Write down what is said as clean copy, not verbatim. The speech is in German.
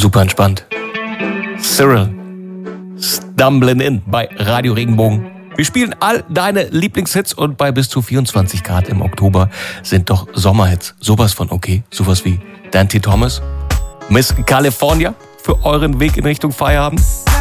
super entspannt. Cyril, Stumbling In bei Radio Regenbogen. Wir spielen all deine Lieblingshits und bei bis zu 24 Grad im Oktober sind doch Sommerhits. Sowas von okay. Sowas wie Dante Thomas, Miss California für euren Weg in Richtung Feierabend.